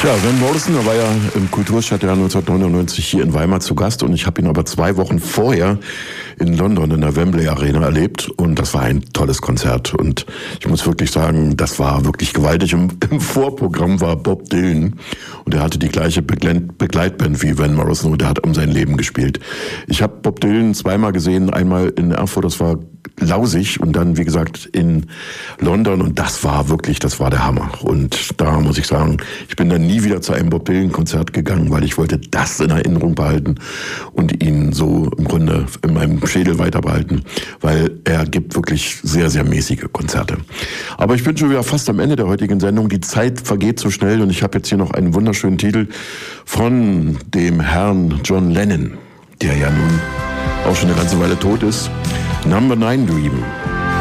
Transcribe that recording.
Ja, Van Morrison, er war ja im Kulturstadtjahr 1999 hier in Weimar zu Gast und ich habe ihn aber 2 Wochen vorher in London in der Wembley Arena erlebt und das war ein tolles Konzert und ich muss wirklich sagen, das war wirklich gewaltig. Im Vorprogramm war Bob Dylan und er hatte die gleiche Begleitband wie Van Morrison und er hat um sein Leben gespielt. Ich habe Bob Dylan 2-mal gesehen, einmal in Erfurt, das war lausig und dann, wie gesagt, in London und das war der Hammer. Und da muss ich sagen, ich bin dann nie wieder zu einem Bob Dylan-Konzert gegangen, weil ich wollte das in Erinnerung behalten und ihn so im Grunde in meinem Schädel weiter behalten, weil er gibt wirklich sehr, sehr mäßige Konzerte. Aber ich bin schon wieder fast am Ende der heutigen Sendung. Die Zeit vergeht so schnell und ich habe jetzt hier noch einen wunderschönen Titel von dem Herrn John Lennon, der ja nun auch schon eine ganze Weile tot ist. Number 9 Dream.